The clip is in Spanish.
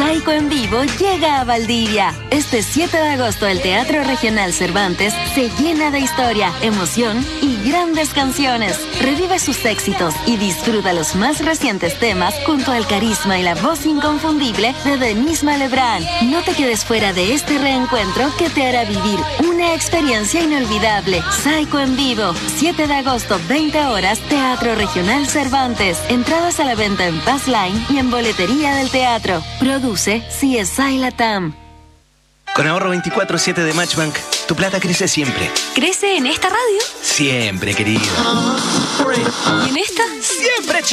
Saico en vivo llega a Valdivia. Este 7 de agosto el Teatro Regional Cervantes se llena de historia, emoción y grandes canciones. Revive sus éxitos y disfruta los más recientes temas junto al carisma y la voz inconfundible de Denise Malebrán. No te quedes fuera de este reencuentro que te hará vivir una experiencia inolvidable. Saico en vivo, 7 de agosto, 20 horas, Teatro Regional Cervantes. Entradas a la venta en Pass Line y en boletería del teatro. Produce CSI Latam. Con ahorro 24/7 de Matchbank, tu plata crece siempre. ¿Crece en esta radio? Siempre, querido. ¿Y en esta? ¡Siempre!